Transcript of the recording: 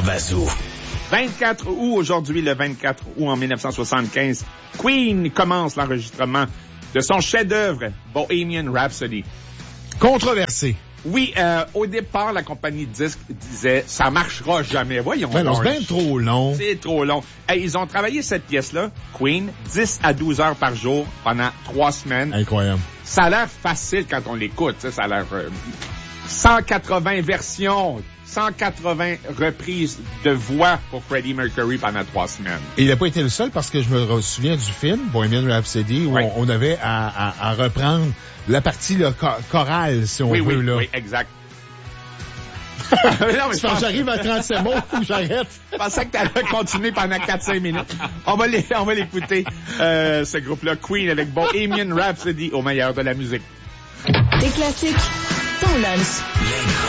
Jean Bazou. 24 août aujourd'hui, le 24 août en 1975, Queen commence l'enregistrement de son chef-d'œuvre, Bohemian Rhapsody. Controversé. Oui, au départ, la compagnie de disques disait « ça marchera jamais ». Voyons. Ben non, c'est bien trop long. C'est trop long. Hey, ils ont travaillé cette pièce-là, Queen, 10 à 12 heures par jour pendant 3 semaines. Incroyable. Ça a l'air facile quand on l'écoute. Ça a l'air... 180 versions, 180 reprises de voix pour Freddie Mercury pendant 3 semaines. Et il n'a pas été le seul parce que je me souviens du film Bohemian Rhapsody où on avait à reprendre la partie là, chorale, si on veut. Là. Oui, exact. Non, mais j'arrive à 37 mots ou j'arrête. Je pensais que tu allais continuer pendant 4-5 minutes. On va l'écouter, ce groupe-là, Queen, avec Bohemian Rhapsody au meilleur de la musique. Des classiques, ton lunch.